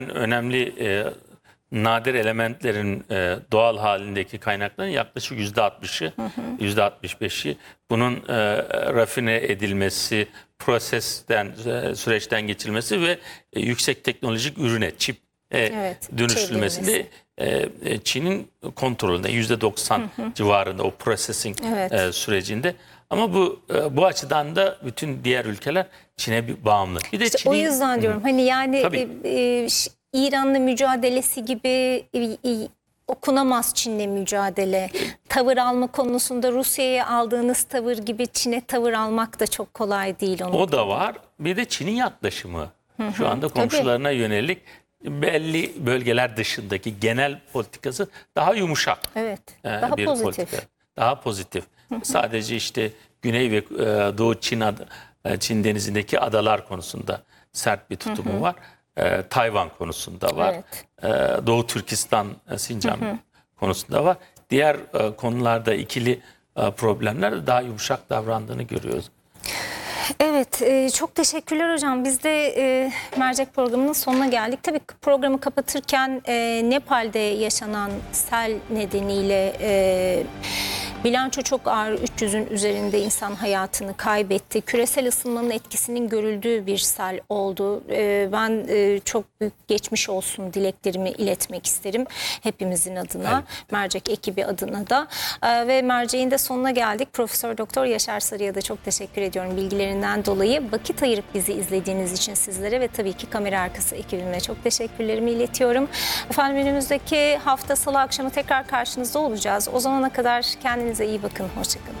önemli nadir elementlerin doğal halindeki kaynakların yaklaşık %60'ı, %65'i bunun rafine edilmesi, süreçten geçilmesi ve yüksek teknolojik ürüne, çip dönüştürülmesi Çin'in kontrolünde %90 civarında o processing sürecinde. Ama bu açıdan da bütün diğer ülkeler Çin'e bir bağımlı. Bir de o yüzden diyorum hani yani İran'la mücadelesi gibi okunamaz Çin'le mücadele. Tavır alma konusunda Rusya'ya aldığınız tavır gibi Çin'e tavır almak da çok kolay değil. O da var. Bir de Çin'in yaklaşımı şu anda komşularına yönelik belli bölgeler dışındaki genel politikası daha yumuşak. Evet. Daha bir pozitif. Politika. Daha pozitif. Sadece işte Güney ve Doğu Çin denizindeki adalar konusunda sert bir tutumu var. Tayvan konusunda var. Doğu Türkistan, Sincan konusunda var. Diğer konularda ikili problemlerde daha yumuşak davrandığını görüyoruz. Evet, çok teşekkürler hocam. Biz de mercek programının sonuna geldik. Tabii programı kapatırken Nepal'de yaşanan sel nedeniyle bilanço çok ağır, 300'ün üzerinde insan hayatını kaybetti. Küresel ısınmanın etkisinin görüldüğü bir sel oldu. Ben çok büyük geçmiş olsun dileklerimi iletmek isterim hepimizin adına, mercek ekibi adına da. Ve merceğin de sonuna geldik. Profesör Doktor Yaşar Sarı'ya da çok teşekkür ediyorum bilgilerinden dolayı. Vakit ayırıp bizi izlediğiniz için sizlere ve tabii ki kamera arkası ekibime çok teşekkürlerimi iletiyorum. Efendim önümüzdeki hafta Salı akşamı tekrar karşınızda olacağız. O zamana kadar kendinize iyi bakın. Hoşçakalın.